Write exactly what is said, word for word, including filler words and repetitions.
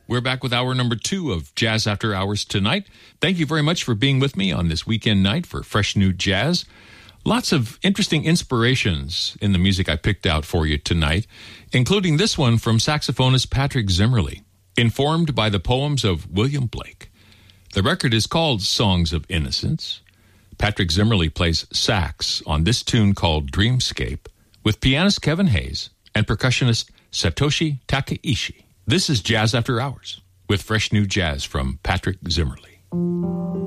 We're back with hour number two of Jazz After Hours tonight. Thank you very much for being with me on this weekend night for Fresh New Jazz. Lots of interesting inspirations in the music I picked out for you tonight, including this one from saxophonist Patrick Zimmerli, informed by the poems of William Blake. The record is called Songs of Innocence. Patrick Zimmerli plays sax on this tune called Dreamscape with pianist Kevin Hayes and percussionist Satoshi Takeishi. This is Jazz After Hours with fresh new jazz from Patrick Zimmerli.